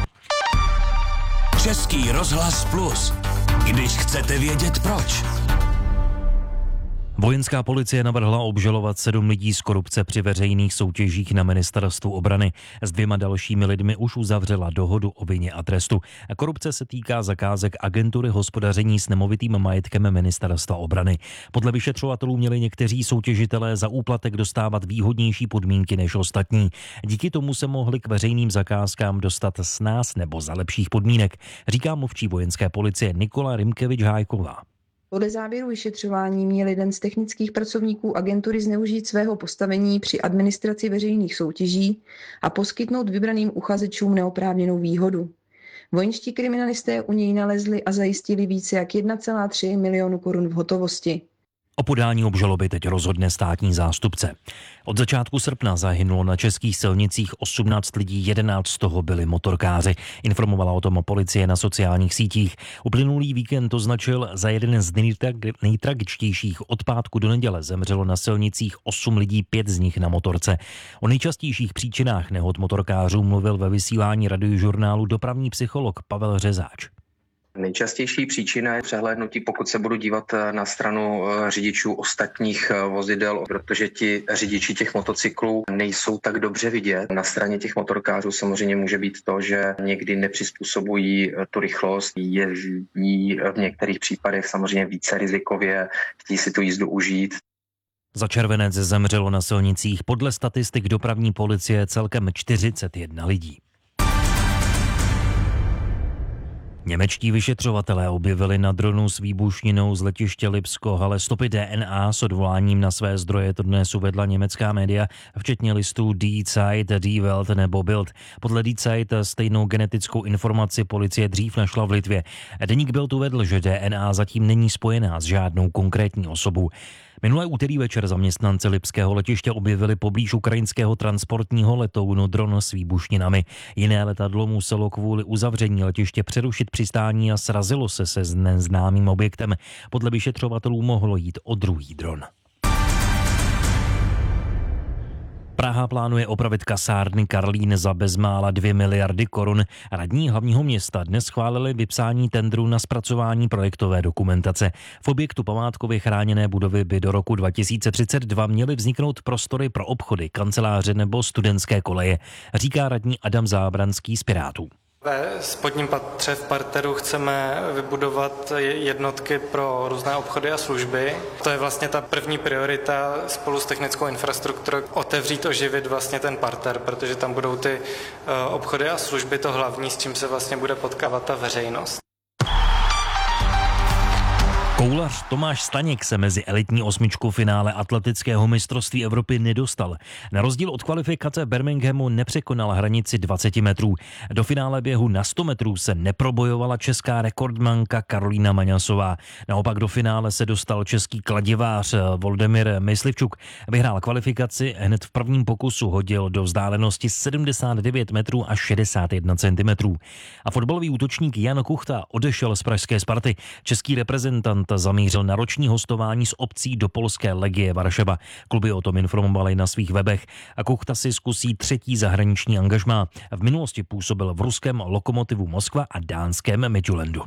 Český rozhlas Plus. Když chcete vědět proč. Vojenská policie navrhla obžalovat 7 lidí z korupce při veřejných soutěžích na ministerstvu obrany. S 2 dalšími lidmi už uzavřela dohodu o vině a trestu. Korupce se týká zakázek agentury hospodaření s nemovitým majetkem ministerstva obrany. Podle vyšetřovatelů měli někteří soutěžitelé za úplatek dostávat výhodnější podmínky než ostatní. Díky tomu se mohli k veřejným zakázkám dostat snáz nebo za lepších podmínek, říká mluvčí vojenské policie Nikola Rimkevič-Hájková. Podle závěru vyšetřování měl jeden z technických pracovníků agentury zneužít svého postavení při administraci veřejných soutěží a poskytnout vybraným uchazečům neoprávněnou výhodu. Vojenští kriminalisté u něj nalezli a zajistili více jak 1,3 milionu korun v hotovosti. O podání obžaloby teď rozhodne státní zástupce. Od začátku srpna zahynulo na českých silnicích 18 lidí, 11 z toho byli motorkáři. Informovala o tom policie na sociálních sítích. Uplynulý víkend označil za jeden z nejtragičtějších. Od pátku do neděle zemřelo na silnicích 8 lidí, 5 z nich na motorce. O nejčastějších příčinách nehod motorkářů mluvil ve vysílání radiožurnálu dopravní psycholog Pavel Řezáč. Nejčastější příčina je přehlédnutí, pokud se budu dívat na stranu řidičů ostatních vozidel, protože ti řidiči těch motocyklů nejsou tak dobře vidět. Na straně těch motorkářů samozřejmě může být to, že někdy nepřizpůsobují tu rychlost, jezdí v některých případech samozřejmě více rizikově, chtějí si tu jízdu užít. Za červenec zemřelo na silnicích podle statistik dopravní policie celkem 41 lidí. Němečtí vyšetřovatelé objevili na dronu s výbušninou z letiště Lipsko stopy DNA s odvoláním na své zdroje, to dnes uvedla německá média, včetně listů Die Zeit, Die Welt nebo Bild. Podle Die Zeit stejnou genetickou informaci policie dřív našla v Litvě. Deník Bild uvedl, že DNA zatím není spojená s žádnou konkrétní osobou. Minulé úterý večer zaměstnanci lipského letiště objevili poblíž ukrajinského transportního letounu dron s výbušninami. Jiné letadlo muselo kvůli uzavření letiště přerušit přistání a srazilo se neznámým objektem. Podle vyšetřovatelů mohlo jít o druhý dron. Praha plánuje opravit kasárny Karlín za bezmála 2 miliardy korun. Radní hlavního města dnes schválili vypsání tendru na zpracování projektové dokumentace. V objektu památkově chráněné budovy by do roku 2032 měly vzniknout prostory pro obchody, kanceláře nebo studentské koleje, říká radní Adam Zábranský z Pirátů. Ve spodním patře v parteru chceme vybudovat jednotky pro různé obchody a služby. To je vlastně ta první priorita spolu s technickou infrastrukturou, otevřít, oživit vlastně ten parter, protože tam budou ty obchody a služby to hlavní, s čím se vlastně bude potkávat ta veřejnost. Koulař Tomáš Staněk se mezi elitní osmičku finále atletického mistrovství Evropy nedostal. Na rozdíl od kvalifikace Birminghamu nepřekonal hranici 20 metrů. Do finále běhu na 100 metrů se neprobojovala česká rekordmanka Karolína Maňasová. Naopak do finále se dostal český kladivář Voldemír Myslivčuk. Vyhrál kvalifikaci, hned v prvním pokusu hodil do vzdálenosti 79 metrů a 61 centimetrů. A fotbalový útočník Jan Kuchta odešel z pražské Sparty. Český reprezentant zamířil na roční hostování s opcí do polské Legie Varšava. Kluby o tom informovali na svých webech a Kuchta si zkusí třetí zahraniční angažmá. V minulosti působil v ruském Lokomotivu Moskva a dánském Midtjyllandu.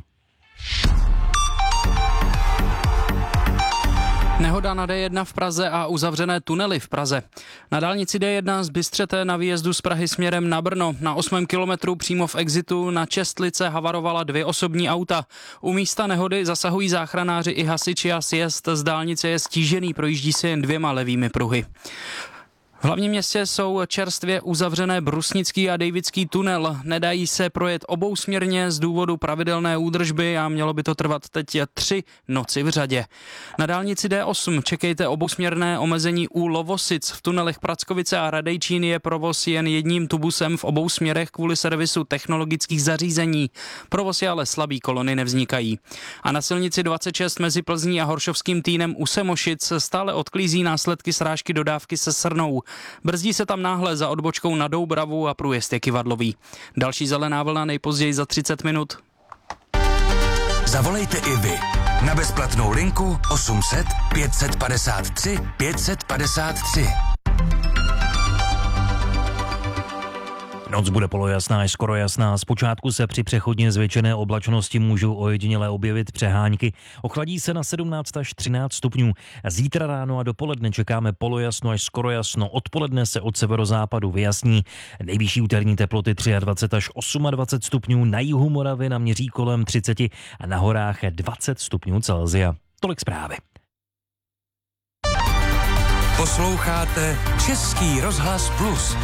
Nehoda na D1 v Praze a uzavřené tunely v Praze. Na dálnici D1 z Bystřete na výjezdu z Prahy směrem na Brno na 8. kilometru přímo v exitu na Čestlice havarovala 2 osobní auta. U místa nehody zasahují záchranáři i hasiči a sjezd z dálnice je stížený, projíždí se jen 2 levými pruhy. V hlavním městě jsou čerstvě uzavřené Brusnický a Davidský tunel. Nedají se projet obousměrně z důvodu pravidelné údržby a mělo by to trvat teď 3 noci v řadě. Na dálnici D8 čekejte obousměrné omezení u Lovosic. V tunelech Prackovice a Radejčín je provoz jen jedním tubusem v obou směrech kvůli servisu technologických zařízení. Provoz je ale slabý, kolony nevznikají. A na silnici 26 mezi Plzní a Horšovským Týnem u Semošic stále odklízí následky srážky dodávky se srnou. Brzdí se tam náhle za odbočkou na Doubravu a průjezd je kyvadlový. Další zelená vlna nejpozději za 30 minut. Zavolejte i vy na bezplatnou linku 800 553 553. Noc bude polojasná až skoro jasná. Zpočátku se při přechodně zvětšené oblačnosti můžou ojediněle objevit přehánky. Ochladí se na 17 až 13 stupňů. Zítra ráno a dopoledne čekáme polojasno až skoro jasno. Odpoledne se od severozápadu vyjasní. Nejvyšší úterní teploty 23 až 28 stupňů. Na jihu Moravy naměří kolem 30 a na horách 20 stupňů Celsia. Tolik zprávy. Posloucháte Český rozhlas Plus.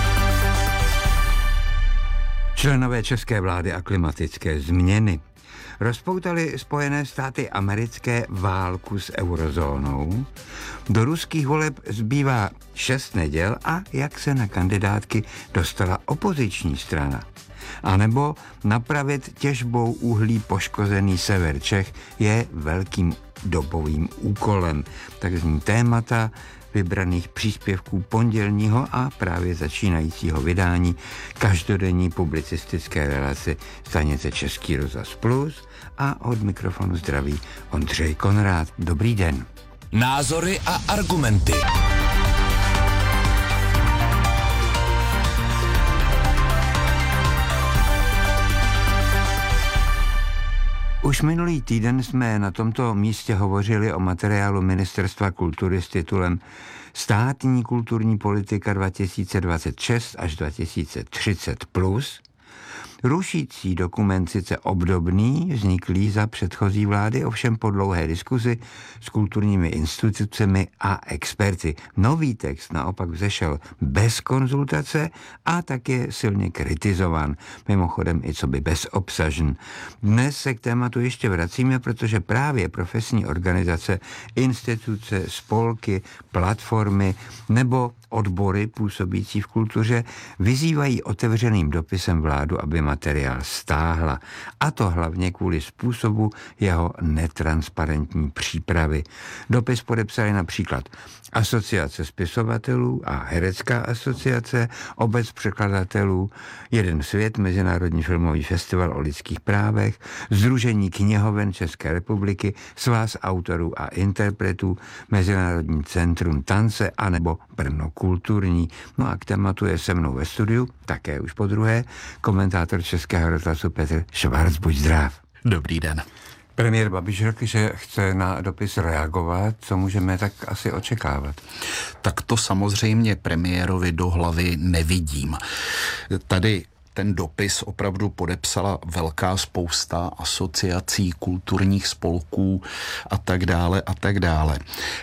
Členové české vlády a klimatické změny. rozpoutaly Spojené státy americké válku s eurozónou. Do ruských voleb zbývá 6 neděl a jak se na kandidátky dostala opoziční strana. A nebo napravit těžbou uhlí poškozený sever Čech je velkým dobovým úkolem. Tak zní témata vybraných příspěvků pondělního a právě začínajícího vydání každodenní publicistické relace stanice Český rozhlas Plus a od mikrofonu zdraví Ondřej Konrád. Dobrý den. Názory a argumenty. Už minulý týden jsme na tomto místě hovořili o materiálu Ministerstva kultury s titulem Státní kulturní politika 2026 až 2030 plus. Rušící dokument sice obdobný, vzniklý za předchozí vlády, ovšem po dlouhé diskuzi s kulturními institucemi a experty. Nový text naopak vzešel bez konzultace a tak je silně kritizován, mimochodem i co by bezobsažen. Dnes se k tématu ještě vracíme, protože právě profesní organizace, instituce, spolky, platformy nebo odbory působící v kultuře vyzývají otevřeným dopisem vládu, aby materiál stáhla. A to hlavně kvůli způsobu jeho netransparentní přípravy. Dopis podepsali například Asociace spisovatelů a Herecká asociace, Obec překladatelů, Jeden svět, Mezinárodní filmový festival o lidských právech, Sdružení knihoven České republiky, Svaz autorů a interpretů, Mezinárodní centrum tance a nebo Brno kulturní. No a k tématu je se mnou ve studiu, také už po druhé, komentátor Českého rozhlasu Petr Švarc. Buď zdrav. Dobrý den. Premiér Babiš řekl, že chce na dopis reagovat. Co můžeme tak asi očekávat? Tak to samozřejmě premiérovi do hlavy nevidím. Tady ten dopis opravdu podepsala velká spousta asociací, kulturních spolků a tak dále a tak dále.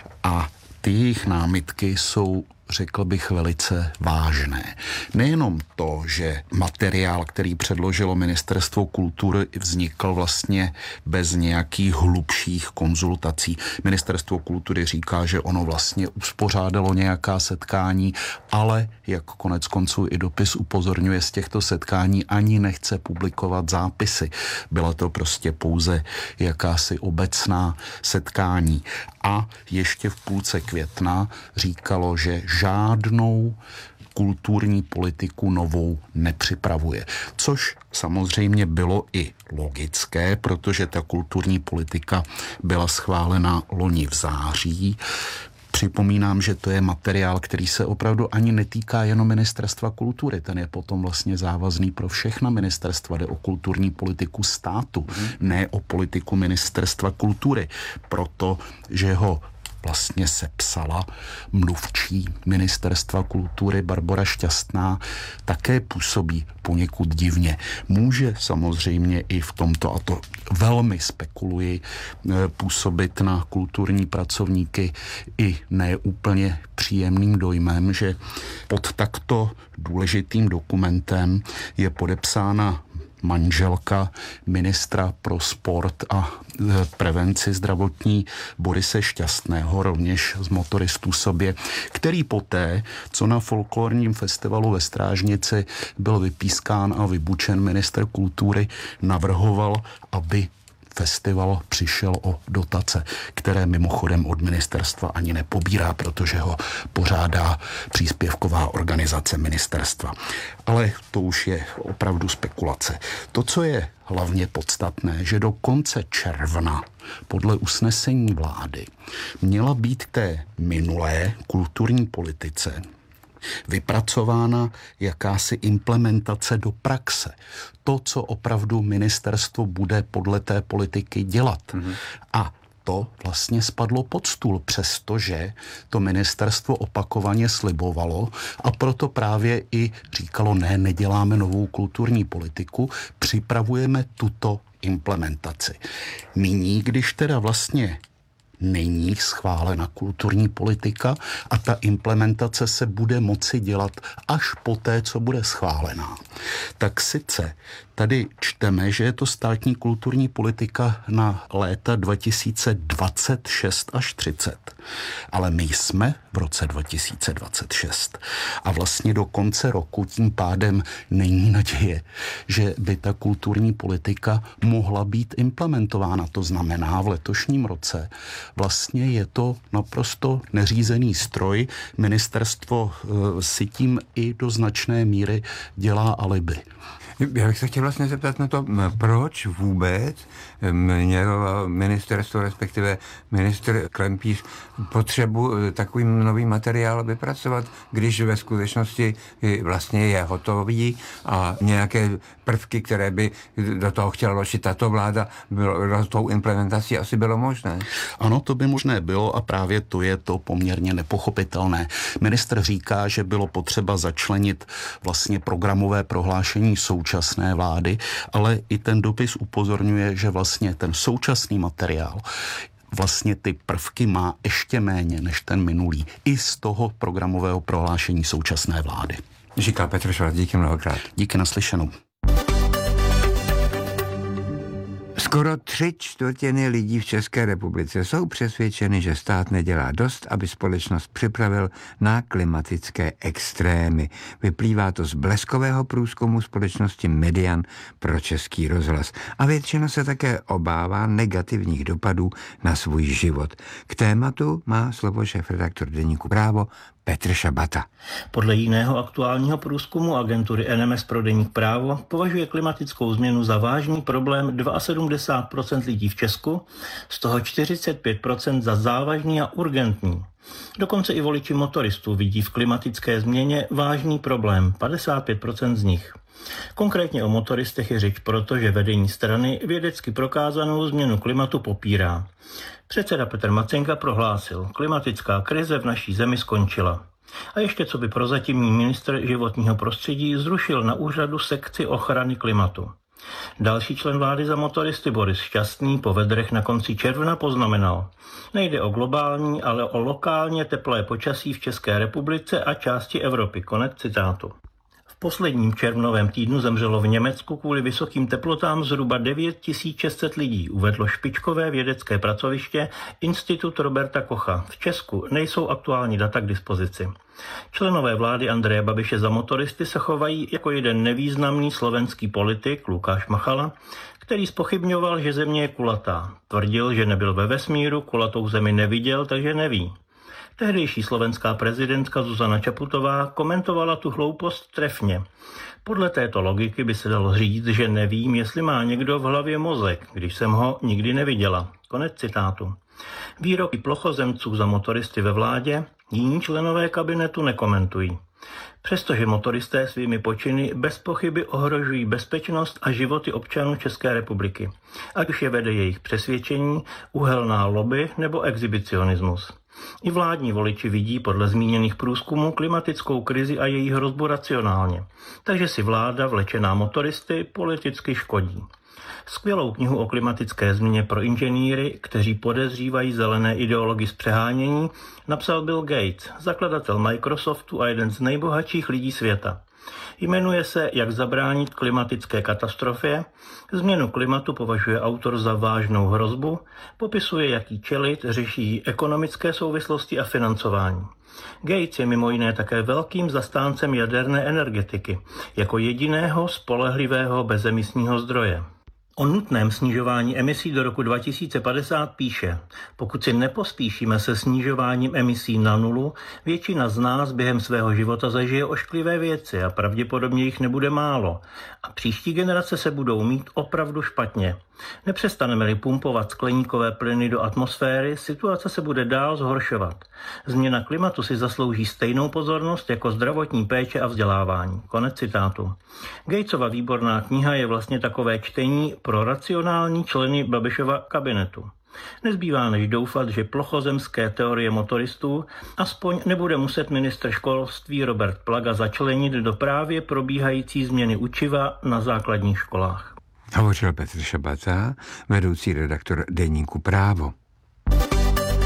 A ty jejich námitky jsou, řekl bych, velice vážné. Nejenom to, že materiál, který předložilo Ministerstvo kultury, vznikl vlastně bez nějakých hlubších konzultací. Ministerstvo kultury říká, že ono vlastně uspořádalo nějaká setkání, ale jak konec konců i dopis upozorňuje, z těchto setkání ani nechce publikovat zápisy. Byla to prostě pouze jakási obecná setkání. A ještě v půlce května říkalo, že žádnou kulturní politiku novou nepřipravuje. Což samozřejmě bylo i logické, protože ta kulturní politika byla schválena loni v září. Připomínám, že to je materiál, který se opravdu ani netýká jenom Ministerstva kultury. Ten je potom vlastně závazný pro všechna ministerstva. Jde o kulturní politiku státu, ne o politiku Ministerstva kultury. Protože ho vlastně sepsala mluvčí Ministerstva kultury Barbora Šťastná, také působí poněkud divně. Může samozřejmě i v tomto, a to velmi spekuluji, působit na kulturní pracovníky i neúplně příjemným dojmem, že pod takto důležitým dokumentem je podepsána manželka ministra pro sport a prevenci zdravotní Borise Šťastného, rovněž z Motoristů sobě, který poté, co na folklorním festivalu ve Strážnici byl vypískán a vybučen ministr kultury, navrhoval, aby festival přišel o dotace, které mimochodem od ministerstva ani nepobírá, protože ho pořádá příspěvková organizace ministerstva. Ale to už je opravdu spekulace. To, co je hlavně podstatné, že do konce června podle usnesení vlády měla být té minulé kulturní politice vypracována jakási implementace do praxe. To, co opravdu ministerstvo bude podle té politiky dělat. A to vlastně spadlo pod stůl, přestože to ministerstvo opakovaně slibovalo a proto právě i říkalo, ne, neděláme novou kulturní politiku, připravujeme tuto implementaci. Nyní, když teda vlastně není schválena kulturní politika a ta implementace se bude moci dělat až poté, co bude schválená. Tak sice tady čteme, že je to státní kulturní politika na léta 2026 až 30. Ale my jsme v roce 2026. A vlastně do konce roku tím pádem není naděje, že by ta kulturní politika mohla být implementována. To znamená, v letošním roce vlastně je to naprosto neřízený stroj. Ministerstvo si tím i do značné míry dělá alibi. Já bych se chtěl vlastně zeptat na to, proč vůbec mělo ministerstvo, respektive ministr Krempíř potřebu takový nový materiál vypracovat, když ve skutečnosti vlastně je hotový a nějaké prvky, které by do toho chtěla vložit tato vláda, tou implementací asi bylo možné. Ano, to by možné bylo a právě to je to poměrně nepochopitelné. Ministr říká, že bylo potřeba začlenit vlastně programové prohlášení současné vlády, ale i ten dopis upozorňuje, že vlastně ten současný materiál vlastně ty prvky má ještě méně než ten minulý. I z toho programového prohlášení současné vlády. Říká Petr Švarc, díky mnohokrát. Díky, naslyšenou. Skoro 3/4 lidí v České republice jsou přesvědčeny, že stát nedělá dost, aby společnost připravil na klimatické extrémy. Vyplývá to z bleskového průzkumu společnosti Median pro Český rozhlas. A většina se také obává negativních dopadů na svůj život. K tématu má slovo šéfredaktor deníku Právo Petr Šabata. Podle jiného aktuálního průzkumu agentury NMS pro deník Právo považuje klimatickou změnu za vážný problém 72% lidí v Česku, z toho 45% za závažný a urgentní. Dokonce i voliči motoristů vidí v klimatické změně vážný problém, 55% z nich. Konkrétně o motoristech je řeč, protože vedení strany vědecky prokázanou změnu klimatu popírá. Předseda Petr Macenka prohlásil, klimatická krize v naší zemi skončila. A ještě co by prozatímní ministr životního prostředí zrušil na úřadu sekci ochrany klimatu. Další člen vlády za motoristy Boris Šťastný po vedrech na konci června poznamenal, nejde o globální, ale o lokálně teplé počasí v České republice a části Evropy. Konec citátu. V posledním červnovém týdnu zemřelo v Německu kvůli vysokým teplotám zhruba 9600 lidí, uvedlo špičkové vědecké pracoviště Institut Roberta Kocha. V Česku nejsou aktuální data k dispozici. Členové vlády Andreje Babiše za motoristy se chovají jako jeden nevýznamný slovenský politik Lukáš Machala, který zpochybňoval, že země je kulatá. Tvrdil, že nebyl ve vesmíru, kulatou zemi neviděl, takže neví. Tehdejší slovenská prezidentka Zuzana Čaputová komentovala tu hloupost trefně. Podle této logiky by se dalo říct, že nevím, jestli má někdo v hlavě mozek, když jsem ho nikdy neviděla. Konec citátu. Výroky plochozemců za motoristy ve vládě jiní členové kabinetu nekomentují. Přestože motoristé svými počiny bez pochyby ohrožují bezpečnost a životy občanů České republiky. Ať už je vede jejich přesvědčení, uhelná lobby nebo exhibicionismus. I vládní voliči vidí podle zmíněných průzkumů klimatickou krizi a její hrozbu racionálně. Takže si vláda vlečená motoristy politicky škodí. Skvělou knihu o klimatické změně pro inženýry, kteří podezřívají zelené ideology z přehánění, napsal Bill Gates, zakladatel Microsoftu a jeden z nejbohatších lidí světa. Jmenuje se Jak zabránit klimatické katastrofě, změnu klimatu považuje autor za vážnou hrozbu, popisuje, jak jí čelit, řeší ekonomické souvislosti a financování. Gates je mimo jiné také velkým zastáncem jaderné energetiky, jako jediného spolehlivého bezemisního zdroje. O nutném snižování emisí do roku 2050 píše, pokud si nepospíšíme se snižováním emisí na nulu, většina z nás během svého života zažije ošklivé věci a pravděpodobně jich nebude málo. A příští generace se budou mít opravdu špatně. Nepřestaneme-li pumpovat skleníkové plyny do atmosféry, situace se bude dál zhoršovat. Změna klimatu si zaslouží stejnou pozornost jako zdravotní péče a vzdělávání. Konec citátu. Gatesova výborná kniha je vlastně takové čtení pro racionální členy Babišova kabinetu. Nezbývá než doufat, že plochozemské teorie motoristů aspoň nebude muset ministr školství Robert Plaga začlenit do právě probíhající změny učiva na základních školách. Hovořil Petr Šabata, vedoucí redaktor deníku Právo.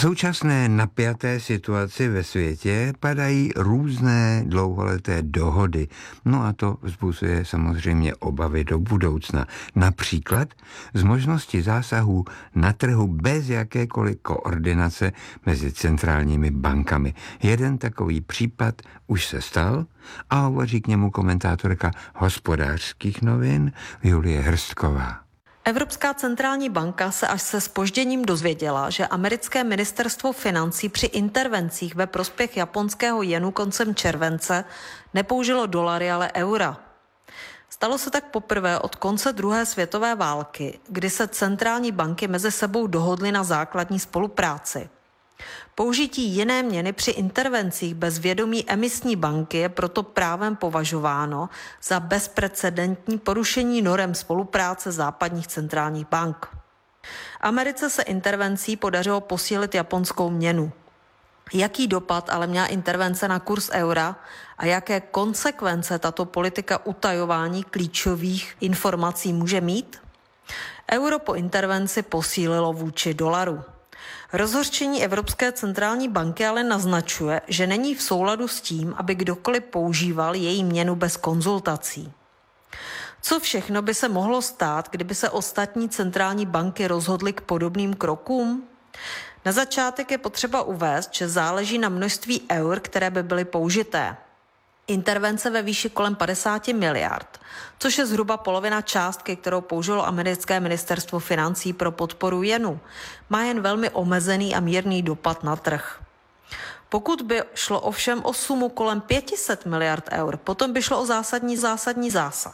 V současné napjaté situaci ve světě padají různé dlouholeté dohody. No a to vzbuzuje samozřejmě obavy do budoucna. Například z možnosti zásahů na trhu bez jakékoliv koordinace mezi centrálními bankami. Jeden takový případ už se stal a hovoří k němu komentátorka Hospodářských novin Julie Hrstková. Evropská centrální banka se až se zpožděním dozvěděla, že americké ministerstvo financí při intervencích ve prospěch japonského jenu koncem července nepoužilo dolary, ale eura. Stalo se tak poprvé od konce druhé světové války, kdy se centrální banky mezi sebou dohodly na základní spolupráci. Použití jiné měny při intervencích bez vědomí emisní banky je proto právem považováno za bezprecedentní porušení norem spolupráce západních centrálních bank. Americe se intervencí podařilo posílit japonskou měnu. Jaký dopad ale měla intervence na kurz eura a jaké konsekvence tato politika utajování klíčových informací může mít? Euro po intervenci posílilo vůči dolaru. Rozhořčení Evropské centrální banky ale naznačuje, že není v souladu s tím, aby kdokoliv používal její měnu bez konzultací. Co všechno by se mohlo stát, kdyby se ostatní centrální banky rozhodly k podobným krokům? Na začátek je potřeba uvést, že záleží na množství eur, které by byly použité. Intervence ve výši kolem 50 miliard, což je zhruba polovina částky, kterou použilo americké ministerstvo financí pro podporu jenu, má jen velmi omezený a mírný dopad na trh. Pokud by šlo ovšem o sumu kolem 500 miliard eur, potom by šlo o zásadní zásah.